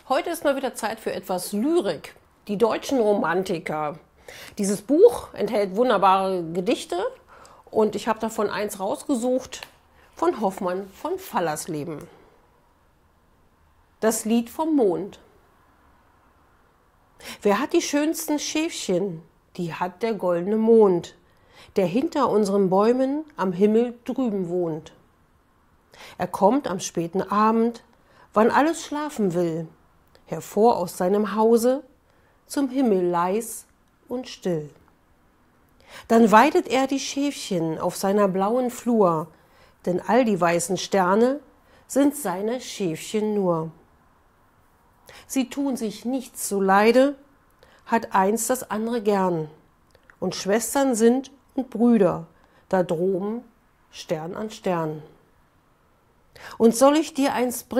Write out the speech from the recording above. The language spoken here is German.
Heute ist mal wieder Zeit für etwas Lyrik. Die deutschen Romantiker. Dieses Buch enthält wunderbare Gedichte und ich habe davon eins rausgesucht von Hoffmann von Fallersleben. Das Lied vom Mond. Wer hat die schönsten Schäfchen? Die hat der goldene Mond, der hinter unseren Bäumen am Himmel drüben wohnt. Er kommt am späten Abend, wann alles schlafen will, hervor aus seinem Hause, zum Himmel leis und still. Dann weidet er die Schäfchen auf seiner blauen Flur, denn all die weißen Sterne sind seine Schäfchen nur. Sie tun sich nichts zuleide, hat eins das andere gern, und Schwestern sind und Brüder, da droben Stern an Stern. Und soll ich dir eins bringen,